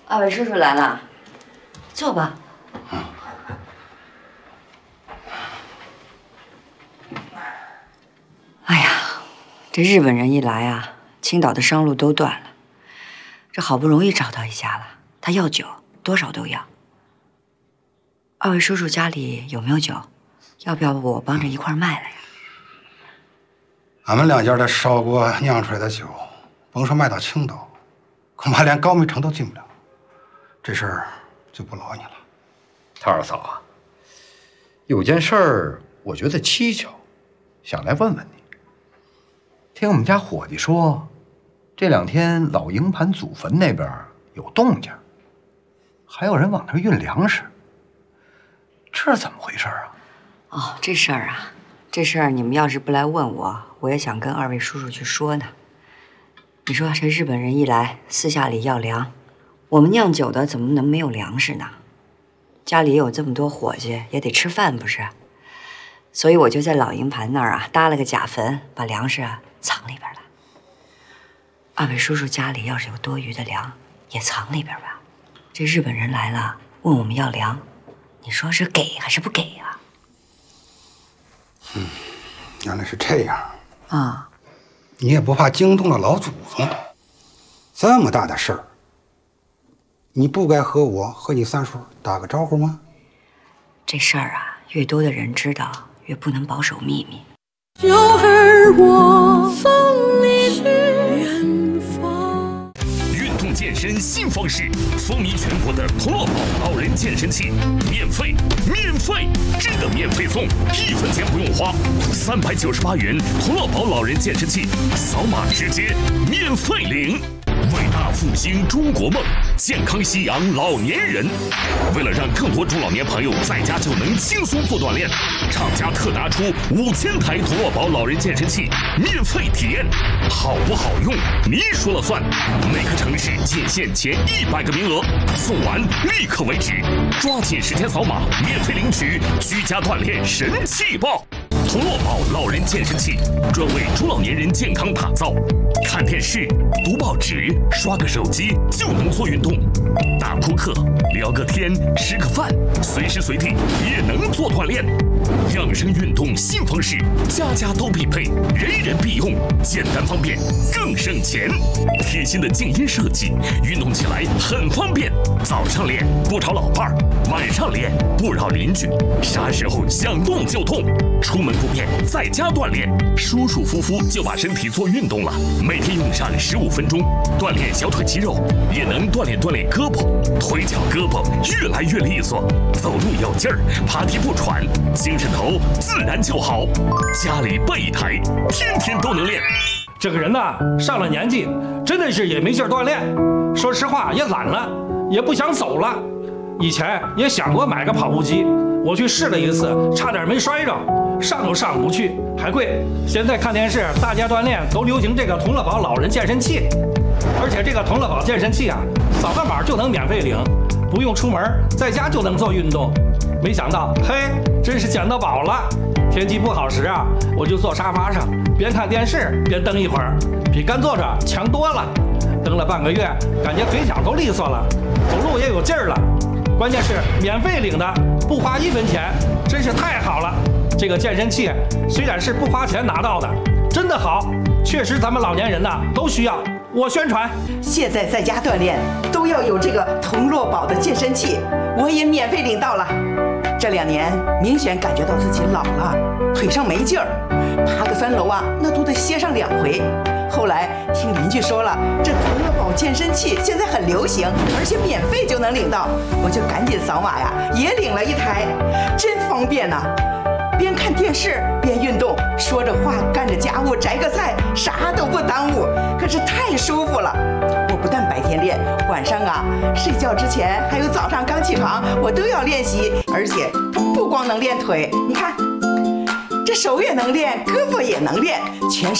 二位叔叔来了，坐吧。哎呀，这日本人一来啊，青岛的商路都断了。这好不容易找到一家了，他要酒，多少都要。二位叔叔家里有没有酒？要不要我帮着一块卖了呀？ 俺们两家的烧锅酿出来的酒，甭说卖到青岛，恐怕连高密城都进不了。这事儿就不劳你了。 他二嫂啊，有件事儿我觉得蹊跷，想来问问你。听我们家伙计说，这2天老营盘祖坟那边有动静，还有人往那儿运粮食，这是怎么回事啊？ 哦，这事儿啊，这事儿你们要是不来问我，我也想跟二位叔叔去说呢。你说这日本人一来，私下里要粮，我们酿酒的怎么能没有粮食呢？家里有这么多伙计，也得吃饭不是？所以我就在老营盘那儿啊搭了个假坟，把粮食藏里边了。二位叔叔家里要是有多余的粮，也藏里边吧。这日本人来了，问我们要粮，你说是给还是不给啊？ 原来是这样啊！ 你也不怕惊动了老祖宗？这么大的事儿，你不该和我和你三叔打个招呼吗？ 这事儿啊，越多的人知道，越不能保守秘密。 就儿我送你去远方。 运动健身新方式，风靡全国的同乐宝老人健身器，免费，真的免费送，1分钱不用花，398元同乐宝老人健身器，扫码直接免费领。伟大复兴中国梦，健康夕阳老年人。为了让更多中老年朋友在家就能轻松做锻炼，厂家特拿出5000台同乐宝老人健身器免费体验，好不好用你说了算。每个城市仅限前100个名额，送完立刻为止，抓紧时间扫码免费领取居家锻炼神器报。同乐宝老人健身器专为中老年人健康打造，看电视、读报纸、刷个手机就能做运动，打扑克、聊个天、吃个饭，随时随地也能做锻炼。养生运动新方式，家家都必配，人人必用，简单方便，更省钱。贴心的静音设计，运动起来很方便。早上练不吵老伴儿，晚上练不扰邻居，啥时候想动就动，出门不便在家锻炼，舒舒服服就把身体做运动了。每天用上15分钟，锻炼小腿肌肉，也能锻炼胳膊、腿脚、胳膊越来越利索，走路有劲儿，爬梯不喘，精神头自然就好。家里备一台，天天都能练。 这个人呐，上了年纪，真的是也没劲儿锻炼。说实话，也懒了，也不想走了。以前也想过买个跑步机，我去试了一次，差点没摔着，上都上不去，还贵。现在看电视，大家锻炼都流行这个同乐宝老人健身器，而且这个同乐宝健身器啊，扫个码就能免费领，不用出门，在家就能做运动。没想到，嘿，真是捡到宝了。天气不好时啊，我就坐沙发上，边看电视边蹬一会儿，比干坐着强多了。蹬了半个月，感觉腿脚都利索了，走路也有劲儿了。关键是免费领的，不花1分钱，真是太好了。这个健身器虽然是不花钱拿到的，真的好，确实咱们老年人呐都需要。我宣传， 现在在家锻炼都要有这个同乐宝的健身器，我也免费领到了。这2年明显感觉到自己老了，腿上没劲儿，爬个3楼啊，那都得歇上2回。后来听邻居说了，这同乐宝健身器现在很流行，而且免费就能领到，我就赶紧扫码呀，也领了1台，真方便呐！边看电视边运动，说着话干着家务，摘个菜，啥都不耽误，可是太舒服了。我不但白天练，晚上啊睡觉之前还有早上刚起床，我都要练习，而且不光能练腿，你看这手也能练，胳膊也能练，全